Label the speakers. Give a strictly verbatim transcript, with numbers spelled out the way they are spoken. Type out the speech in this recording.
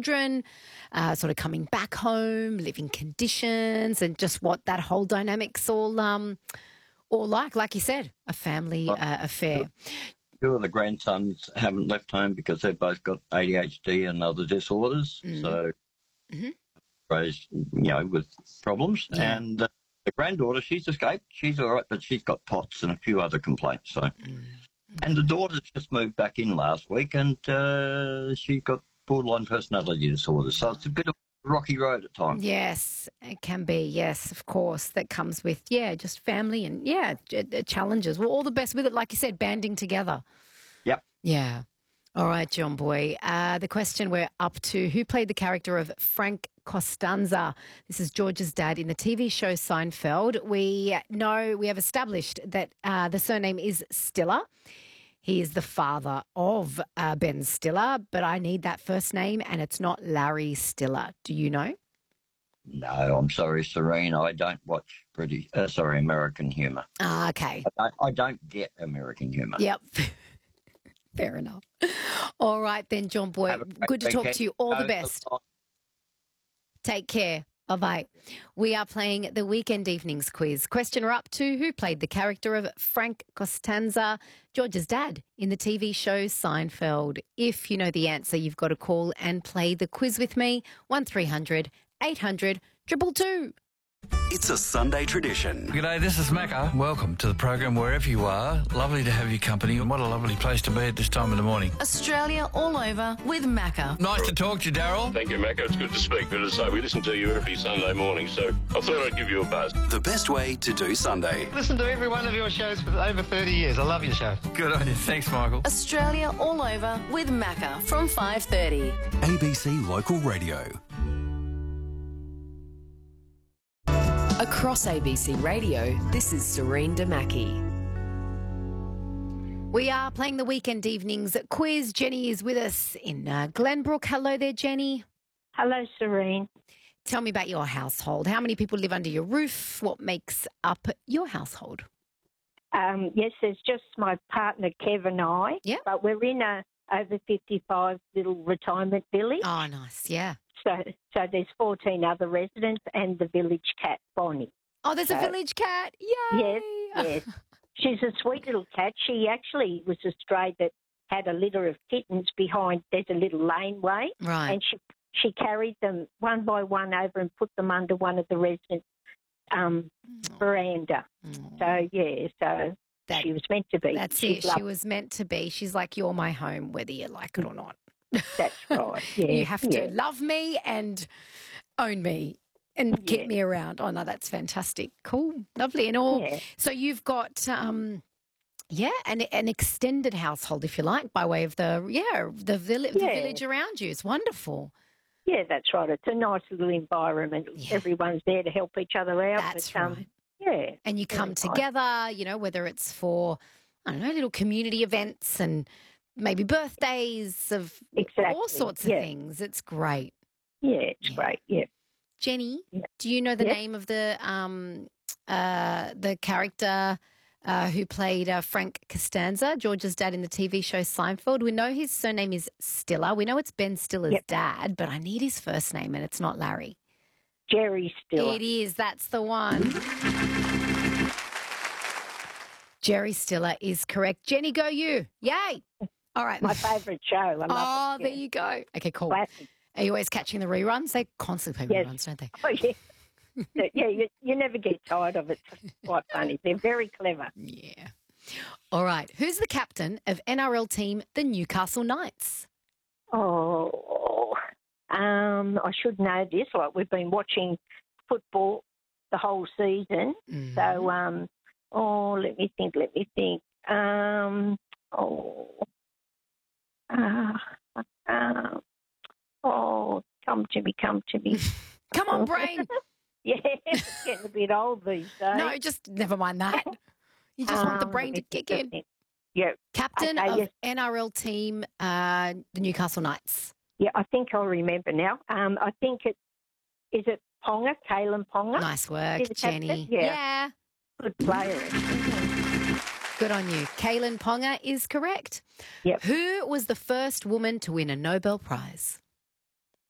Speaker 1: children, uh, sort of coming back home, living conditions, and just what that whole dynamic's all um, all like. Like you said, a family uh, affair.
Speaker 2: Two of the grandsons haven't left home because they've both got A D H D and other disorders.
Speaker 1: Mm.
Speaker 2: So,
Speaker 1: mm-hmm.
Speaker 2: raised, you know, with problems.
Speaker 1: Yeah.
Speaker 2: And uh, the granddaughter, she's escaped. She's all right, but she's got POTS and a few other complaints. So,
Speaker 1: Mm.
Speaker 2: and the daughter's just moved back in last week, and uh, she got borderline personality disorder. So it's a bit of a rocky road at times.
Speaker 1: Yes, it can be. Yes, of course. That comes with, yeah, just family and, yeah, ch- challenges. Well, all the best with it, like you said, banding together.
Speaker 2: Yep.
Speaker 1: Yeah. All right, John Boy. Uh, the question we're up to, who played the character of Frank Costanza? This is George's dad in the T V show Seinfeld. We know, we have established that uh, the surname is Stiller. He is the father of uh, Ben Stiller, but I need that first name, and it's not Larry Stiller. Do you know?
Speaker 2: No, I'm sorry, Serene. I don't watch British, uh, sorry, American humour.
Speaker 1: Ah, okay.
Speaker 2: I, I don't get American humour.
Speaker 1: Yep. Fair enough. All right then, John Boy. Good to talk to you. All the best. Take care. Bye-bye. We are playing the Weekend Evenings quiz. Question we're up to, who played the character of Frank Costanza, George's dad, in the T V show Seinfeld? If you know the answer, you've got to call and play the quiz with me. one three hundred eight hundred two two two.
Speaker 3: It's a Sunday tradition.
Speaker 4: G'day, this is Macca. Welcome to the program wherever you are. Lovely to have your company, and what a lovely place to be at this time of the morning.
Speaker 5: Australia all over with Macca.
Speaker 4: Nice to talk to you, Daryl.
Speaker 6: Thank you, Macca. It's good to speak. But as I say, we listen to you every Sunday morning, so I thought I'd give you a buzz.
Speaker 3: The best way to do Sunday.
Speaker 7: Listen to every one of your shows for over thirty years. I love your show.
Speaker 4: Good on you. Thanks, Michael.
Speaker 5: Australia all over with Macca from five thirty.
Speaker 3: A B C Local Radio.
Speaker 5: Across A B C Radio, this is Serene Damaki.
Speaker 1: We are playing the Weekend Evenings quiz. Jenny is with us in uh, Glenbrook. Hello there, Jenny.
Speaker 8: Hello, Serene.
Speaker 1: Tell me about your household. How many people live under your roof? What makes up your household?
Speaker 8: Um, yes, there's just my partner, Kev, and I.
Speaker 1: Yeah.
Speaker 8: But we're in a over fifty-five little retirement village.
Speaker 1: Oh, nice. Yeah.
Speaker 8: So, so there's fourteen other residents and the village cat, Bonnie.
Speaker 1: Oh, there's
Speaker 8: So-
Speaker 1: a village cat. Yay.
Speaker 8: Yes, yes. She's a sweet little cat. She actually was a stray that had a litter of kittens behind. There's a little laneway.
Speaker 1: Right.
Speaker 8: And she she carried them one by one over and put them under one of the residents' um, veranda.
Speaker 1: Mm.
Speaker 8: So, yeah, so
Speaker 1: That-
Speaker 8: she was meant to be.
Speaker 1: That's
Speaker 8: She's
Speaker 1: it. She
Speaker 8: lovely.
Speaker 1: was meant to be. She's like, you're my home, whether you like it or not.
Speaker 8: That's right. Yeah,
Speaker 1: You have to
Speaker 8: yeah.
Speaker 1: love me and own me and keep
Speaker 8: Yeah.
Speaker 1: me around. Oh, no, that's fantastic. Cool. Lovely. And all.
Speaker 8: Yeah.
Speaker 1: So you've got, um, yeah, an, an extended household, if you like, by way of the, yeah, the, villi- the
Speaker 8: Yeah.
Speaker 1: village around you. It's wonderful.
Speaker 8: Yeah, that's right. It's a nice little environment.
Speaker 1: Yeah.
Speaker 8: Everyone's there to help each other out.
Speaker 1: That's
Speaker 8: but, um,
Speaker 1: right.
Speaker 8: Yeah.
Speaker 1: And you come
Speaker 8: Very nice.
Speaker 1: together, you know, whether it's for, I don't know, little community events and maybe birthdays of
Speaker 8: Exactly.
Speaker 1: all sorts of
Speaker 8: Yeah.
Speaker 1: things. It's great.
Speaker 8: Yeah, it's
Speaker 1: Yeah.
Speaker 8: great. Yeah.
Speaker 1: Jenny,
Speaker 8: Yeah.
Speaker 1: do you know the
Speaker 8: Yeah.
Speaker 1: name of the um uh the character uh, who played uh, Frank Costanza, George's dad in the T V show Seinfeld? We know his surname is Stiller. We know it's Ben Stiller's
Speaker 8: Yep.
Speaker 1: dad, but I need his first name, and it's not Larry.
Speaker 8: Jerry Stiller.
Speaker 1: It is. That's the one. Jerry Stiller is correct. Jenny, go you. Yay. All right.
Speaker 8: My favourite show. I love
Speaker 1: Oh,
Speaker 8: it.
Speaker 1: there you go. Okay, cool.
Speaker 8: Classic.
Speaker 1: Are you always catching the reruns? They constantly play
Speaker 8: Yes.
Speaker 1: reruns, don't they?
Speaker 8: Oh, yeah. So, yeah, you, you never get tired of it. It's quite funny. They're very clever.
Speaker 1: Yeah. All right. Who's the captain of N R L team, the Newcastle Knights?
Speaker 8: Oh, um, I should know this. Like, we've been watching football the whole season.
Speaker 1: Mm.
Speaker 8: So, um, oh, let me think, let me think. Um, oh, uh, uh, oh, come to me, come to me.
Speaker 1: Come on, brain.
Speaker 8: Yeah, it's getting a bit old these days.
Speaker 1: No, just never mind that. You just want the
Speaker 8: Um,
Speaker 1: brain
Speaker 8: let
Speaker 1: to
Speaker 8: me
Speaker 1: kick
Speaker 8: think,
Speaker 1: in.
Speaker 8: let me- Yeah,
Speaker 1: Captain
Speaker 8: Okay,
Speaker 1: of
Speaker 8: yes.
Speaker 1: N R L team, uh, the Newcastle Knights.
Speaker 8: yeah, I think I'll remember now. Um, I think it, is it Ponga, Kalen Ponga?
Speaker 1: Nice work,
Speaker 8: Is it captain?
Speaker 1: Jenny.
Speaker 8: Yeah. Good player.
Speaker 1: Good on you. Kaylin Ponga is correct.
Speaker 8: Yep.
Speaker 1: Who was the first woman to win a Nobel Prize?